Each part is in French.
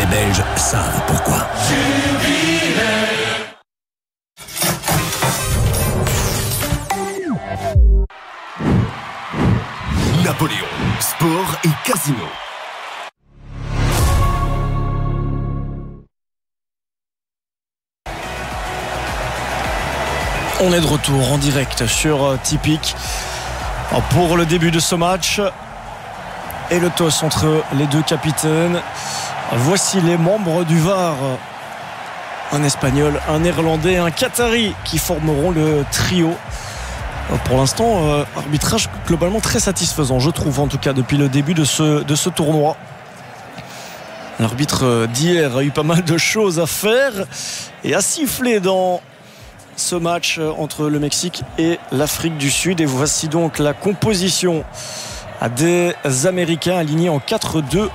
Belges savent pourquoi. Napoléon, sport et casino. On est de retour en direct sur Tipic pour le début de ce match et le toss entre les deux capitaines. Voici les membres du VAR, un Espagnol, un Néerlandais, un Qatari qui formeront le trio. Pour l'instant, arbitrage globalement très satisfaisant, je trouve, en tout cas depuis le début de ce tournoi. L'arbitre d'hier a eu pas mal de choses à faire et a sifflé dans ce match entre le Mexique et l'Afrique du Sud. Et voici donc la composition des Américains alignés en 4-2-3-1.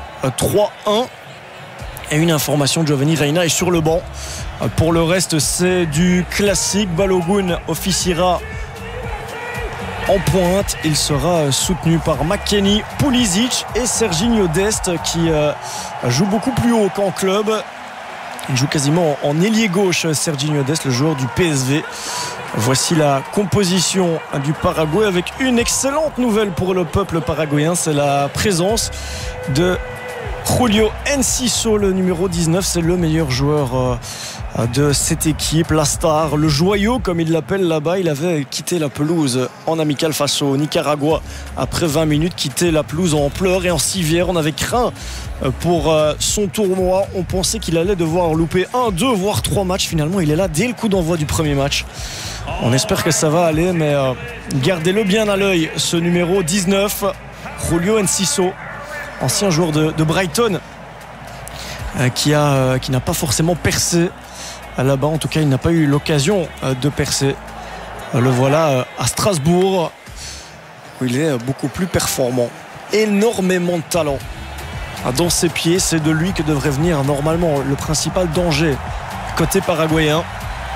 Et une information, Giovanni Reyna est sur le banc. Pour le reste, c'est du classique. Balogun officiera en pointe. Il sera soutenu par McKennie, Pulisic et Serginho Dest qui joue beaucoup plus haut qu'en club. Il joue quasiment en ailier gauche, Serginho Dest, le joueur du PSV. Voici la composition du Paraguay avec une excellente nouvelle pour le peuple paraguayen. C'est la présence de Julio Enciso, le numéro 19. C'est le meilleur joueur de cette équipe, la star, le joyau comme il l'appelle là-bas. Il avait quitté la pelouse en amical face au Nicaragua après 20 minutes, quitté la pelouse en pleurs et en civière. On avait craint pour son tournoi, on pensait qu'il allait devoir louper 1, 2 voire 3 matchs. Finalement il est là dès le coup d'envoi du premier match. On espère que ça va aller, mais gardez-le bien à l'œil, ce numéro 19, Julio Enciso, ancien joueur de Brighton, qui n'a pas forcément percé là-bas. En tout cas, il n'a pas eu l'occasion de percer. Le voilà à Strasbourg, où il est beaucoup plus performant. Énormément de talent dans ses pieds. C'est de lui que devrait venir normalement le principal danger côté paraguayen.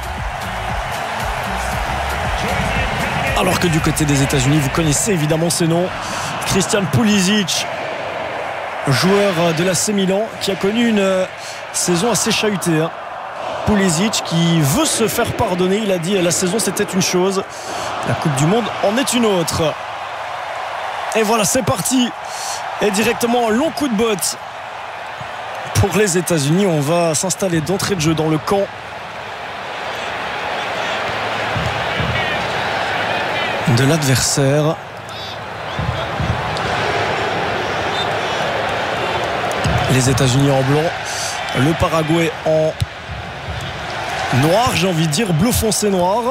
Alors que du côté des États-Unis, vous connaissez évidemment ces noms. Christian Pulisic, joueur de l'AC Milan, qui a connu une saison assez chahutée. Pulisic qui veut se faire pardonner. Il a dit la saison c'était une chose, la Coupe du Monde en est une autre. Et voilà, c'est parti. Et directement un long coup de botte pour les États-Unis. On va s'installer d'entrée de jeu dans le camp de l'adversaire. Les États-Unis en blanc, le Paraguay en noir, j'ai envie de dire bleu foncé noir.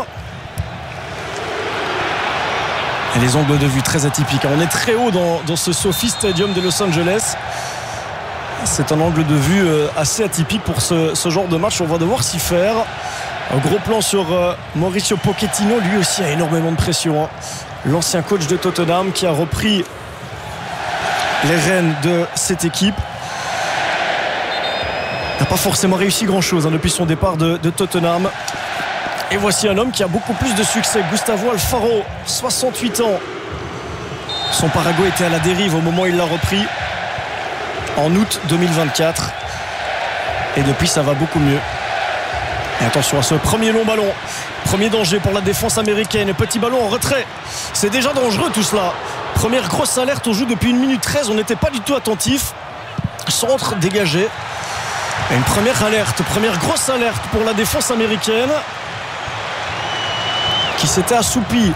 Et les angles de vue très atypiques. On est très haut dans ce SoFi Stadium de Los Angeles. C'est un angle de vue assez atypique pour ce genre de match. On va devoir s'y faire. Un gros plan sur Mauricio Pochettino. Lui aussi a énormément de pression. L'ancien coach de Tottenham qui a repris les rênes de cette équipe. N'a pas forcément réussi grand-chose depuis son départ de Tottenham. Et voici un homme qui a beaucoup plus de succès, Gustavo Alfaro, 68 ans. Son Paraguay était à la dérive au moment où il l'a repris en août 2024. Et depuis, ça va beaucoup mieux. Et attention à ce premier long ballon. Premier danger pour la défense américaine. Petit ballon en retrait. C'est déjà dangereux tout cela. Première grosse alerte, on joue depuis 1 minute 13. On n'était pas du tout attentif. Centre dégagé. Et une première alerte, première grosse alerte pour la défense américaine qui s'était assoupie.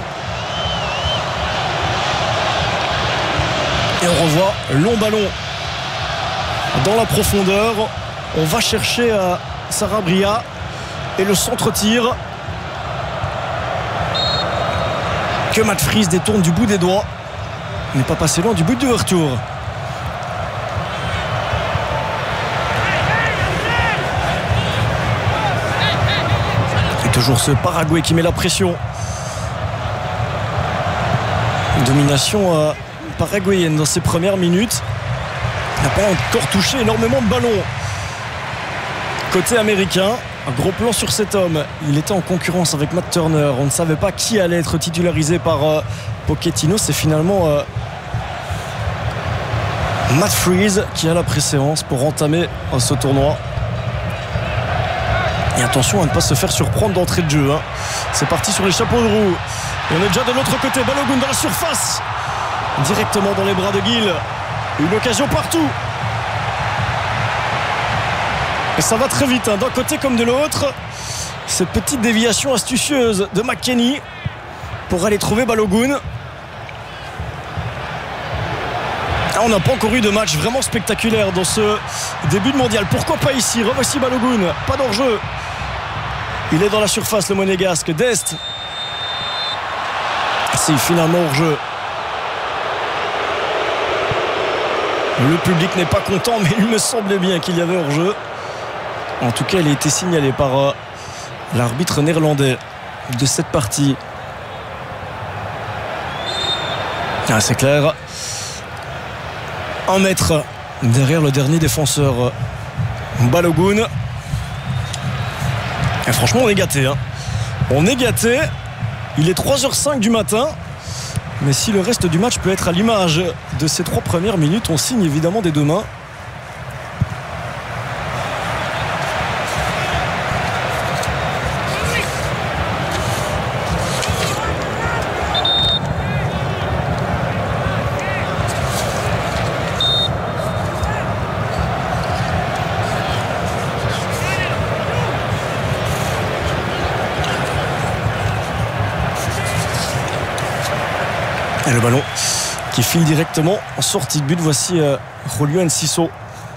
Et on revoit long ballon dans la profondeur. On va chercher Sarabia et le centre-tir que Matt Fries détourne du bout des doigts. Il n'est pas passé loin du but d'ouverture. Toujours ce Paraguay qui met la pression. Une domination paraguayenne dans ses premières minutes. Il n'a pas encore touché énormément de ballons. Côté américain, un gros plan sur cet homme. Il était en concurrence avec Matt Turner. On ne savait pas qui allait être titularisé par Pochettino. C'est finalement Matt Freeze qui a la préséance pour entamer ce tournoi. Et attention à ne pas se faire surprendre d'entrée de jeu. C'est parti sur les chapeaux de roue. Et on est déjà de l'autre côté. Balogun dans la surface. Directement dans les bras de Gill. Une occasion partout. Et ça va très vite, d'un côté comme de l'autre. Cette petite déviation astucieuse de McKennie pour aller trouver Balogun. On n'a pas encore eu de match vraiment spectaculaire dans ce début de mondial. Pourquoi pas ici? Revoici Balogun, pas d'enjeu. Il est dans la surface, le monégasque. Dest. C'est finalement hors-jeu. Le public n'est pas content, mais il me semblait bien qu'il y avait hors-jeu. En tout cas, il a été signalé par l'arbitre néerlandais de cette partie. C'est clair. 1 mètre derrière le dernier défenseur Balogun. Et franchement, on est gâté. On est gâté. Il est 3h05 du matin. Mais si le reste du match peut être à l'image de ces 3 premières minutes, on signe évidemment des 2 mains. Et le ballon qui file directement en sortie de but. Voici Julio Enciso,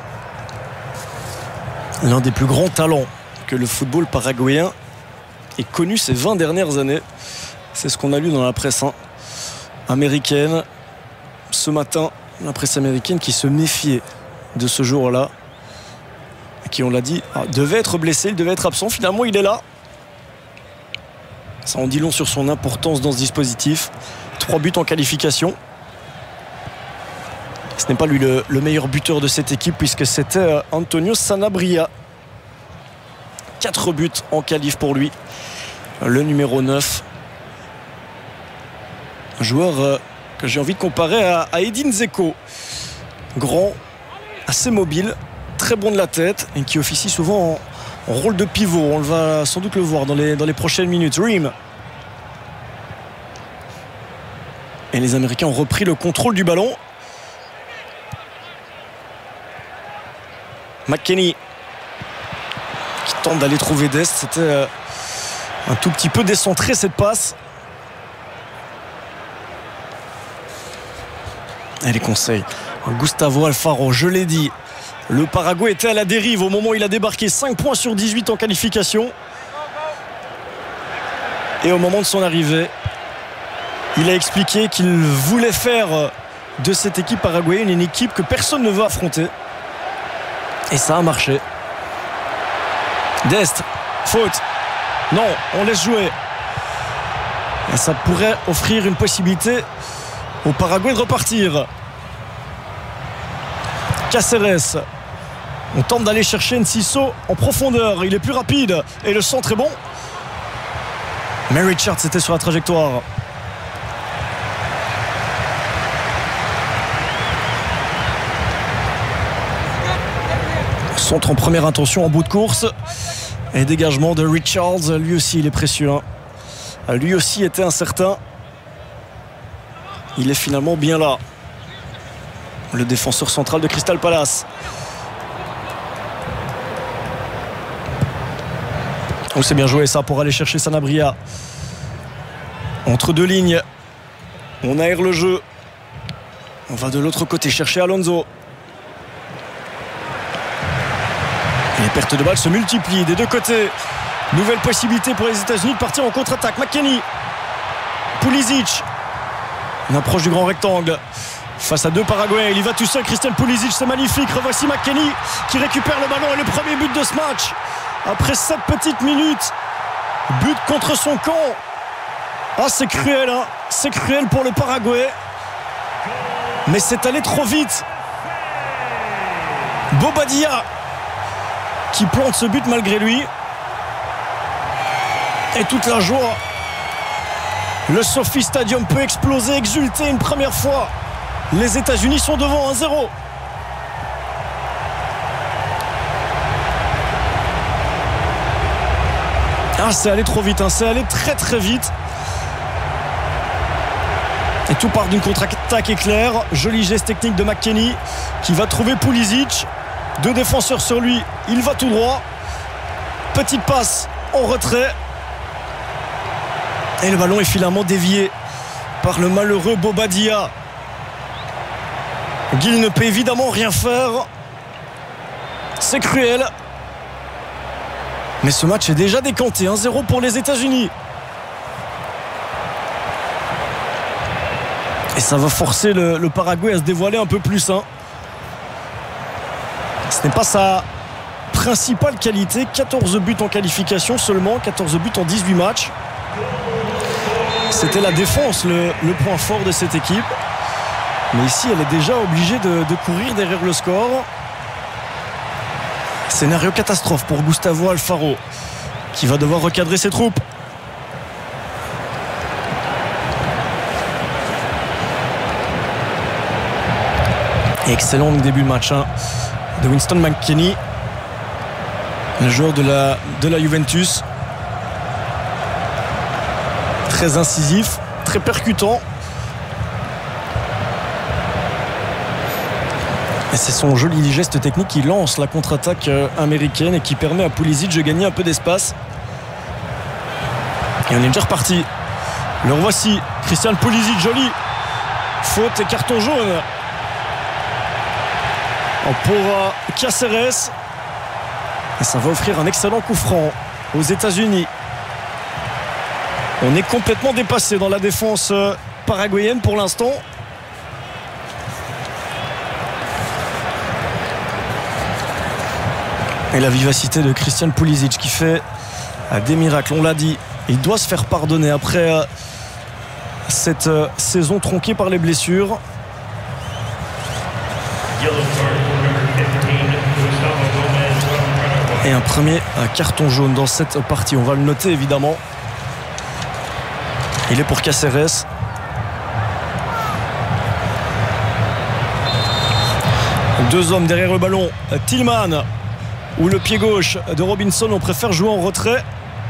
l'un des plus grands talents que le football paraguayen ait connu ces 20 dernières années. C'est ce qu'on a lu dans la presse américaine ce matin. La presse américaine qui se méfiait de ce jour-là, qui, on l'a dit, devait être blessé, il devait être absent. Finalement, il est là. Ça en dit long sur son importance dans ce dispositif. 3 buts en qualification. Ce n'est pas lui le meilleur buteur de cette équipe, puisque c'était Antonio Sanabria. 4 buts en qualif pour lui, le numéro 9. Un joueur que j'ai envie de comparer à Edin Dzeko. Grand, assez mobile, très bon de la tête, et qui officie souvent en rôle de pivot. On va sans doute le voir dans les prochaines minutes. Ream. Et les Américains ont repris le contrôle du ballon. McKennie qui tente d'aller trouver Dest. C'était un tout petit peu décentré cette passe. Et les conseils. Gustavo Alfaro, je l'ai dit. Le Paraguay était à la dérive au moment où il a débarqué. 5 points sur 18 en qualification. Et au moment de son arrivée, il a expliqué qu'il voulait faire de cette équipe paraguayenne une équipe que personne ne veut affronter. Et ça a marché. Dest, faute. Non, on laisse jouer. Et ça pourrait offrir une possibilité au Paraguay de repartir. Cáceres. On tente d'aller chercher Enciso en profondeur. Il est plus rapide. Et le centre est bon. Mais Richards était sur la trajectoire. Centre en première intention en bout de course. Et dégagement de Richards. Lui aussi, il est précieux. Lui aussi était incertain. Il est finalement bien là. Le défenseur central de Crystal Palace. Oh, c'est bien joué ça pour aller chercher Sanabria. Entre 2 lignes. On aère le jeu. On va de l'autre côté chercher Alonso. Les pertes de balles se multiplient des 2 côtés. Nouvelle possibilité pour les États-Unis de partir en contre-attaque. McKennie. Pulisic. On approche du grand rectangle. Face à 2 Paraguayens. Il y va tout seul. Christian Pulisic, c'est magnifique. Revoici McKennie qui récupère le ballon et le premier but de ce match. Après 7 petites minutes. But contre son camp. Ah, c'est cruel, hein. C'est cruel pour le Paraguay. Mais c'est allé trop vite. Bobadilla qui plante ce but malgré lui. Et toute la joie. Le Sophie Stadium peut exploser, exulter une première fois. Les États-Unis sont devant 1-0. Ah, c'est allé trop vite, hein. C'est allé très très vite. Et tout part d'une contre-attaque éclair. Joli geste technique de McKennie qui va trouver Pulisic. 2 défenseurs sur lui, il va tout droit. Petite passe en retrait. Et le ballon est finalement dévié par le malheureux Bobadilla. Gill ne peut évidemment rien faire. C'est cruel. Mais ce match est déjà décanté. 1-0 pour les États-Unis. Et ça va forcer le Paraguay à se dévoiler un peu plus. Hein. Ce n'est pas sa principale qualité. 14 buts en qualification seulement. 14 buts en 18 matchs. C'était la défense le point fort de cette équipe. Mais ici, elle est déjà obligée de courir derrière le score. Scénario catastrophe pour Gustavo Alfaro qui va devoir recadrer ses troupes. Excellent début de match de Winston McKennie, le joueur de la Juventus. Très incisif, très percutant. Et c'est son joli geste technique qui lance la contre-attaque américaine et qui permet à Pulisic de gagner un peu d'espace. Et on est déjà reparti. Le revoici, Christian Pulisic, joli. Faute et carton jaune pour Cáceres. Et ça va offrir un excellent coup franc aux États-Unis. On est complètement dépassé dans la défense paraguayenne pour l'instant. Et la vivacité de Christian Pulisic qui fait des miracles, on l'a dit. Il doit se faire pardonner après cette saison tronquée par les blessures. Et un premier carton jaune dans cette partie. On va le noter évidemment. Il est pour Cáceres. Deux hommes derrière le ballon. Tillman ou le pied gauche de Robinson. On préfère jouer en retrait.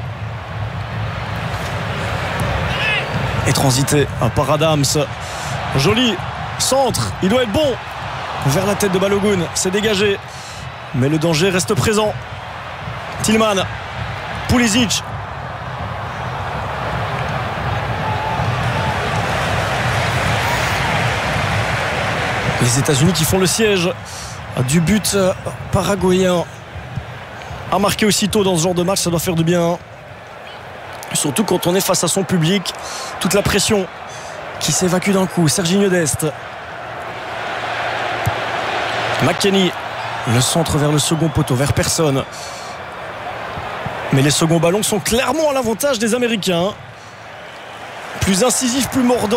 Et transité par Adams. Joli centre. Il doit être bon. Vers la tête de Balogun. C'est dégagé. Mais le danger reste présent. Tillman. Pulisic. Les États-Unis qui font le siège du but paraguayen. A marqué aussitôt dans ce genre de match, ça doit faire du bien. Surtout quand on est face à son public. Toute la pression qui s'évacue d'un coup. Serginho Dest. McKennie. Le centre vers le second poteau, vers personne. Mais les seconds ballons sont clairement à l'avantage des Américains. Plus incisif, plus mordant.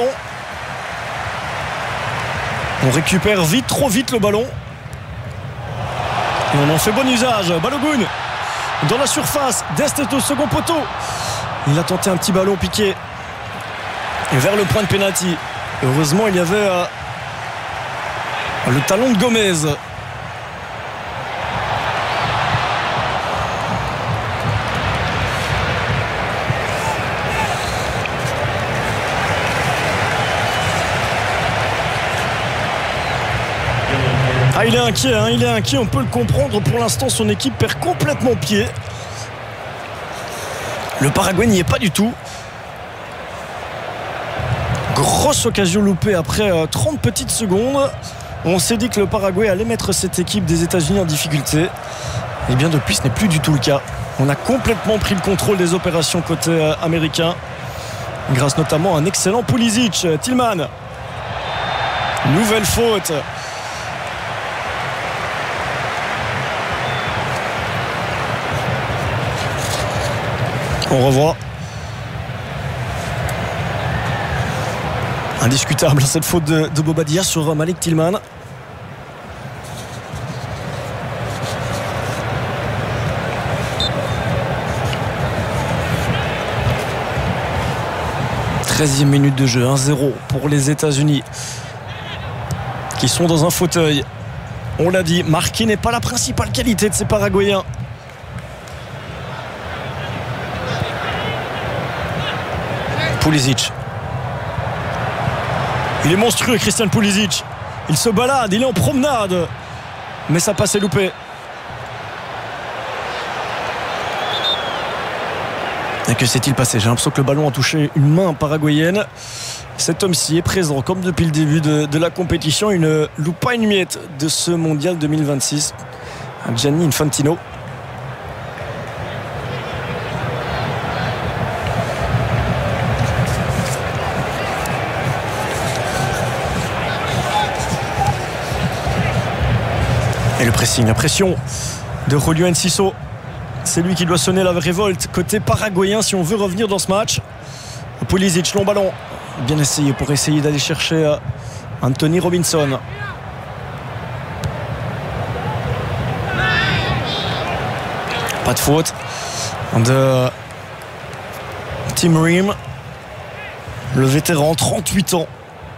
On récupère vite, trop vite le ballon. Et on en fait bon usage. Balogun dans la surface. Dest est au second poteau. Il a tenté un petit ballon piqué. Et vers le point de pénalty. Heureusement, il y avait le talon de Gomez. Ah, il est inquiet, hein, il est inquiet, on peut le comprendre. Pour l'instant, son équipe perd complètement pied. Le Paraguay n'y est pas du tout. Grosse occasion loupée après 30 petites secondes. On s'est dit que le Paraguay allait mettre cette équipe des États-Unis en difficulté. Et bien depuis, ce n'est plus du tout le cas. On a complètement pris le contrôle des opérations côté américain. Grâce notamment à un excellent Pulisic. Tillman. Nouvelle faute. On revoit. Indiscutable cette faute de Bobadilla sur Malik Tillman. « 13e minute de jeu, 1-0 pour les États-Unis qui sont dans un fauteuil. On l'a dit, marquer n'est pas la principale qualité de ces Paraguayens. Pulisic. Il est monstrueux, Christian Pulisic. Il se balade, il est en promenade. Mais sa passe est loupée. Et que s'est-il passé? J'ai l'impression que le ballon a touché une main paraguayenne. Cet homme-ci est présent comme depuis le début de la compétition. Il ne loupe pas une miette de ce mondial 2026. Gianni Infantino. Et le pressing, la pression de Julio Enciso. C'est lui qui doit sonner la révolte côté paraguayen si on veut revenir dans ce match. Pulisic, long ballon. Bien essayé pour essayer d'aller chercher Anthony Robinson. Pas de faute de Tim Ream, le vétéran, 38 ans.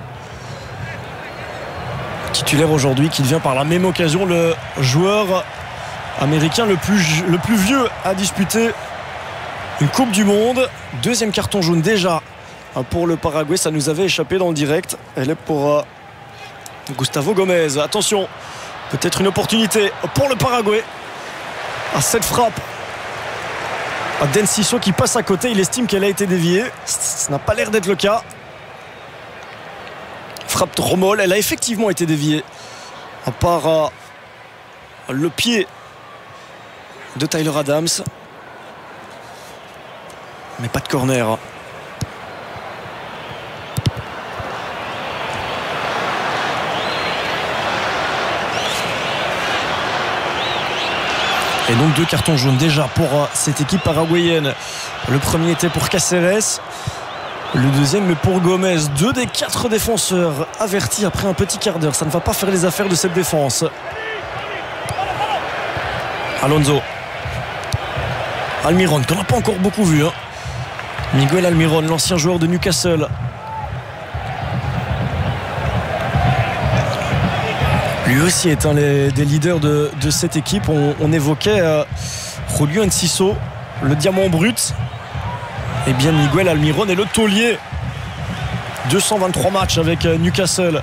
Titulaire aujourd'hui, qui devient par la même occasion le joueur américain le plus vieux à disputer une Coupe du Monde. Deuxième carton jaune déjà pour le Paraguay. Ça nous avait échappé dans le direct. Elle est pour Gustavo Gomez. Attention, peut-être une opportunité pour le Paraguay. À cette frappe d'Enciso qui passe à côté. Il estime qu'elle a été déviée. Ça n'a pas l'air d'être le cas. Frappe trop molle. Elle a effectivement été déviée. À part le pied de Tyler Adams. Mais pas de corner. Et donc 2 cartons jaunes déjà pour cette équipe paraguayenne. Le premier était pour Cáceres. Le deuxième est pour Gomez. 2 des 4 défenseurs avertis après un petit quart d'heure. Ça ne va pas faire les affaires de cette défense. Alonso. Almiron, qu'on n'a pas encore beaucoup vu. Miguel Almiron, l'ancien joueur de Newcastle. Lui aussi est un des leaders de cette équipe. On évoquait Julio Enciso, le diamant brut. Et bien Miguel Almiron est le taulier. 223 matchs avec Newcastle.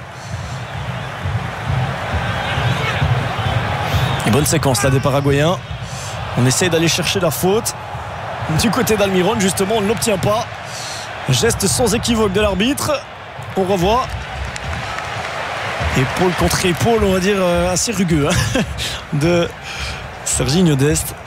Et bonne séquence là des Paraguayens. On essaie d'aller chercher la faute du côté d'Almiron. Justement, on ne l'obtient pas. Geste sans équivoque de l'arbitre. On revoit. Épaule contre épaule, on va dire assez rugueux de Serginho Dest.